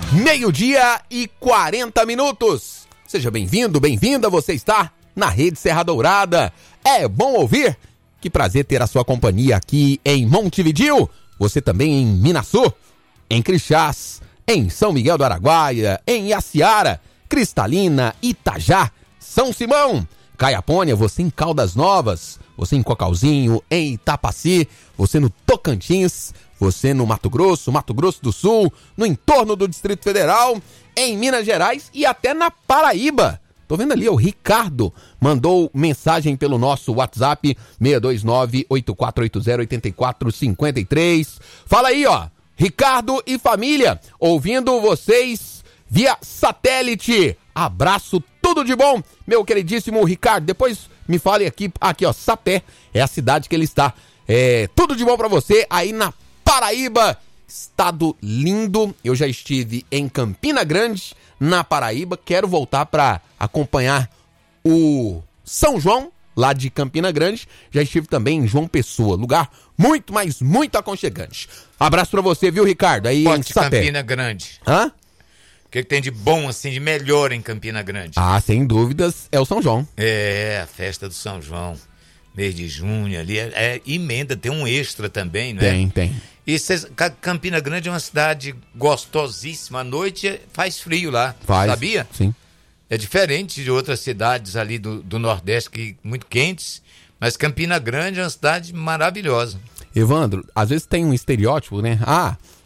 Meio-dia e 40 minutos. Seja bem-vindo, bem-vinda, você está na Rede Serra Dourada. É bom ouvir. Que prazer ter a sua companhia aqui em Montevidéu. Você também em Minaçu, em Crixás, em São Miguel do Araguaia, em Iaciara, Cristalina, Itajá, São Simão, Caiapônia, você em Caldas Novas, você em Cocalzinho, em Itapaci, você no Tocantins, você no Mato Grosso do Sul, no entorno do Distrito Federal, em Minas Gerais e até na Paraíba. Tô vendo ali, o Ricardo mandou mensagem pelo nosso WhatsApp 629-8480-8453. Fala aí, ó, Ricardo e família, ouvindo vocês via satélite. Abraço, tudo de bom, meu queridíssimo Ricardo. Depois me fale aqui, ó, Sapé é a cidade que ele está. Tudo de bom pra você aí na Paraíba, estado lindo. Eu já estive em Campina Grande, na Paraíba. Quero voltar para acompanhar o São João, lá de Campina Grande. Já estive também em João Pessoa, lugar muito, mas muito aconchegante. Abraço pra você, viu, Ricardo? Aí em Sapé. Campina Grande. Hã? O que tem de bom, assim, de melhor em Campina Grande? Ah, sem dúvidas, é o São João. É, a festa do São João. Mês de junho ali, é emenda, tem um extra também, não é? Tem. E Campina Grande é uma cidade gostosíssima, à noite faz frio lá, sabia? Sim. É diferente de outras cidades ali do Nordeste, que muito quentes, mas Campina Grande é uma cidade maravilhosa. Evandro, às vezes tem um estereótipo, né?